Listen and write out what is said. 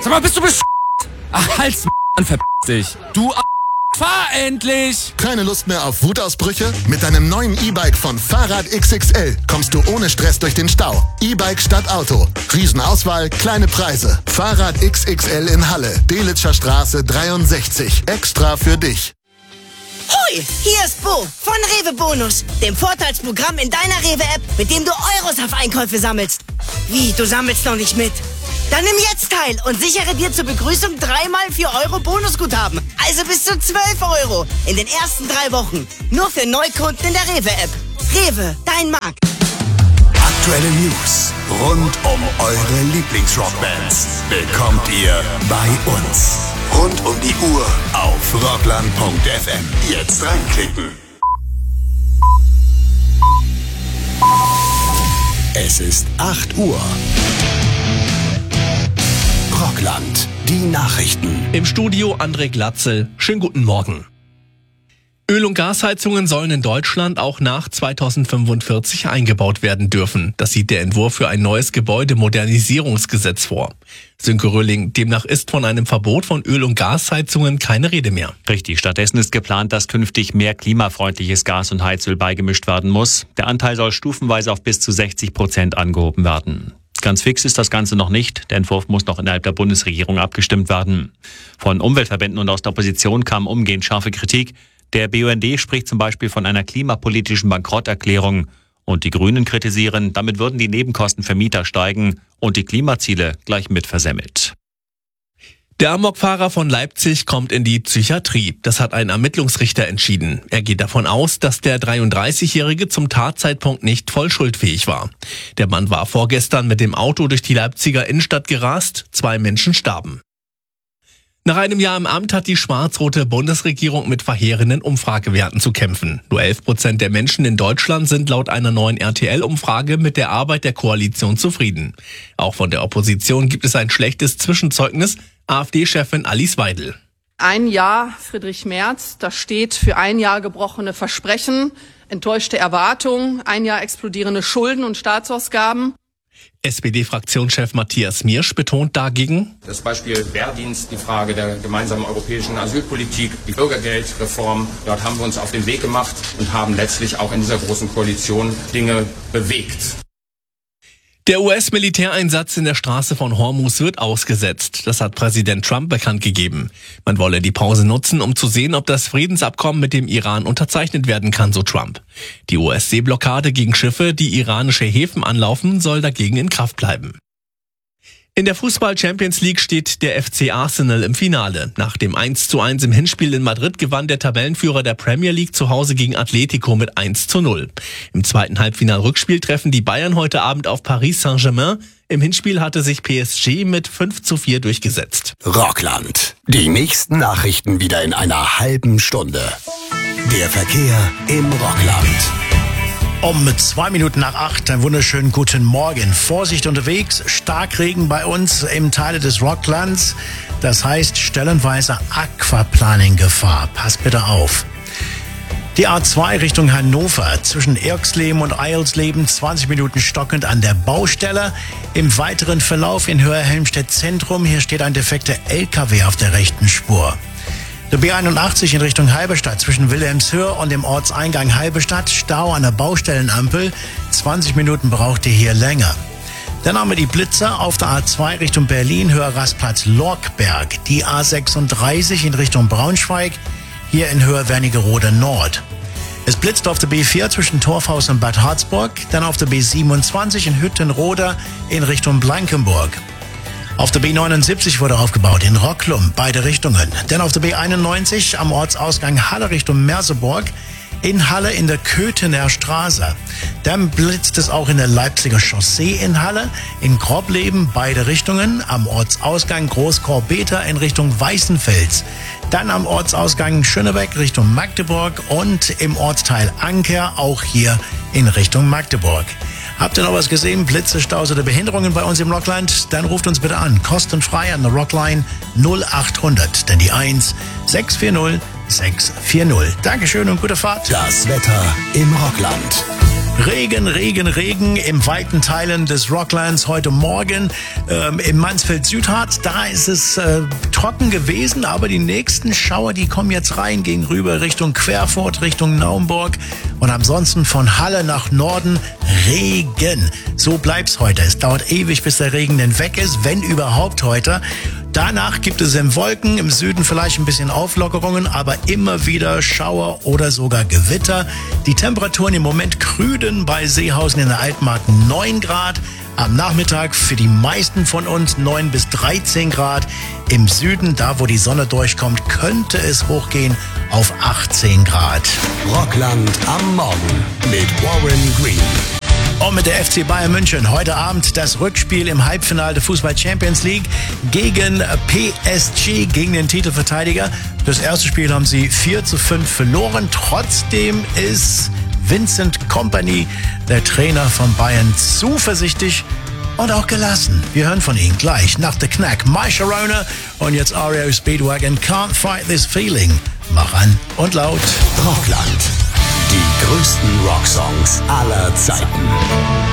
Sag mal, bist du Ach, halt's an, verpiss dich. Du fahr endlich! Keine Lust mehr auf Wutausbrüche? Mit deinem neuen E-Bike von Fahrrad XXL kommst du ohne Stress durch den Stau. E-Bike statt Auto. Riesenauswahl, kleine Preise. Fahrrad XXL in Halle, Delitzscher Straße 63. Extra für dich. Hoi, hier ist Bo von Rewe Bonus, dem Vorteilsprogramm in deiner Rewe-App, mit dem du Euros auf Einkäufe sammelst. Wie, du sammelst noch nicht mit? Dann nimm jetzt teil und sichere dir zur Begrüßung 3x 4 Euro Bonusguthaben. Also bis zu 12 Euro in den ersten 3 Wochen. Nur für Neukunden in der Rewe-App. Rewe, dein Markt. Aktuelle News rund um eure Lieblingsrockbands bekommt ihr bei uns. Rund um die Uhr auf rockland.fm. Jetzt reinklicken. Es ist 8 Uhr. Rockland, die Nachrichten. Im Studio André Glatzel. Schönen guten Morgen. Öl- und Gasheizungen sollen in Deutschland auch nach 2045 eingebaut werden dürfen. Das sieht der Entwurf für ein neues Gebäudemodernisierungsgesetz vor. Sönke Röhling, demnach ist von einem Verbot von Öl- und Gasheizungen keine Rede mehr. Richtig, stattdessen ist geplant, dass künftig mehr klimafreundliches Gas und Heizöl beigemischt werden muss. Der Anteil soll stufenweise auf bis zu 60% angehoben werden. Ganz fix ist das Ganze noch nicht. Der Entwurf muss noch innerhalb der Bundesregierung abgestimmt werden. Von Umweltverbänden und aus der Opposition kam umgehend scharfe Kritik. Der BUND spricht zum Beispiel von einer klimapolitischen Bankrotterklärung. Und die Grünen kritisieren, damit würden die Nebenkosten für Mieter steigen und die Klimaziele gleich mit versemmelt. Der Amokfahrer von Leipzig kommt in die Psychiatrie. Das hat ein Ermittlungsrichter entschieden. Er geht davon aus, dass der 33-Jährige zum Tatzeitpunkt nicht voll schuldfähig war. Der Mann war vorgestern mit dem Auto durch die Leipziger Innenstadt gerast. 2 Menschen starben. Nach einem Jahr im Amt hat die schwarz-rote Bundesregierung mit verheerenden Umfragewerten zu kämpfen. Nur 11% der Menschen in Deutschland sind laut einer neuen RTL-Umfrage mit der Arbeit der Koalition zufrieden. Auch von der Opposition gibt es ein schlechtes Zwischenzeugnis. AfD-Chefin Alice Weidel. Ein Jahr Friedrich Merz, das steht für ein Jahr gebrochene Versprechen, enttäuschte Erwartungen, ein Jahr explodierende Schulden und Staatsausgaben. SPD-Fraktionschef Matthias Miersch betont dagegen: Das Beispiel Wehrdienst, die Frage der gemeinsamen europäischen Asylpolitik, die Bürgergeldreform. Dort haben wir uns auf den Weg gemacht und haben letztlich auch in dieser großen Koalition Dinge bewegt. Der US-Militäreinsatz in der Straße von Hormuz wird ausgesetzt. Das hat Präsident Trump bekannt gegeben. Man wolle die Pause nutzen, um zu sehen, ob das Friedensabkommen mit dem Iran unterzeichnet werden kann, so Trump. Die US-Seeblockade gegen Schiffe, die iranische Häfen anlaufen, soll dagegen in Kraft bleiben. In der Fußball-Champions League steht der FC Arsenal im Finale. Nach dem 1:1 im Hinspiel in Madrid gewann der Tabellenführer der Premier League zu Hause gegen Atletico mit 1:0. Im zweiten Halbfinal-Rückspiel treffen die Bayern heute Abend auf Paris Saint-Germain. Im Hinspiel hatte sich PSG mit 5:4 durchgesetzt. Rockland. Die nächsten Nachrichten wieder in einer halben Stunde. Der Verkehr im Rockland. Um 2 Minuten nach 8, einen wunderschönen guten Morgen. Vorsicht unterwegs, Starkregen bei uns im Teile des Rocklands. Das heißt stellenweise Aquaplaning-Gefahr. Passt bitte auf. Die A2 Richtung Hannover zwischen Irxleben und Eilsleben 20 Minuten stockend an der Baustelle. Im weiteren Verlauf in Höher-Helmstedt Zentrum, hier steht ein defekter LKW auf der rechten Spur. Der B81 in Richtung Halberstadt zwischen Wilhelmshöhe und dem Ortseingang Halberstadt. Stau an der Baustellenampel. 20 Minuten braucht ihr hier länger. Dann haben wir die Blitzer auf der A2 Richtung Berlin, Höher Rastplatz Lorkberg. Die A36 in Richtung Braunschweig, hier in Höher Wernigerode Nord. Es blitzt auf der B4 zwischen Torfhaus und Bad Harzburg. Dann auf der B27 in Hüttenroda in Richtung Blankenburg. Auf der B79 wurde aufgebaut in Rocklum, beide Richtungen. Dann auf der B91 am Ortsausgang Halle Richtung Merseburg, in Halle in der Köthener Straße. Dann blitzt es auch in der Leipziger Chaussee in Halle, in Grobleben, beide Richtungen, am Ortsausgang Großkorbeta in Richtung Weißenfels. Dann am Ortsausgang Schönebeck Richtung Magdeburg und im Ortsteil Anker auch hier in Richtung Magdeburg. Habt ihr noch was gesehen? Blitze, Staus oder Behinderungen bei uns im Rockland? Dann ruft uns bitte an. Kostenfrei an der Rockline 0800. Denn die 1 640 640. Dankeschön und gute Fahrt. Das Wetter im Rockland. Regen im weiten Teilen des Rocklands heute Morgen. Im Mansfeld-Südharz, da ist es trocken gewesen, aber die nächsten Schauer, die kommen jetzt rein, gehen rüber Richtung Querfurt, Richtung Naumburg und ansonsten von Halle nach Norden Regen. So bleibt's heute. Es dauert ewig, bis der Regen denn weg ist, wenn überhaupt heute. Danach gibt es in Wolken, im Süden vielleicht ein bisschen Auflockerungen, aber immer wieder Schauer oder sogar Gewitter. Die Temperaturen im Moment krüden bei Seehausen in der Altmark 9 Grad. Am Nachmittag für die meisten von uns 9 bis 13 Grad. Im Süden, da wo die Sonne durchkommt, könnte es hochgehen auf 18 Grad. Rockland am Morgen mit Warren Green. Und mit der FC Bayern München heute Abend das Rückspiel im Halbfinale der Fußball Champions League gegen PSG, gegen den Titelverteidiger. Das erste Spiel haben sie 4:5 verloren. Trotzdem ist Vincent Kompany, der Trainer von Bayern, zuversichtlich und auch gelassen. Wir hören von ihm gleich nach The Knack. My Sharona und jetzt REO Speedwagon, Can't Fight This Feeling. Mach an und laut. Rockland. Die größten Rocksongs aller Zeiten.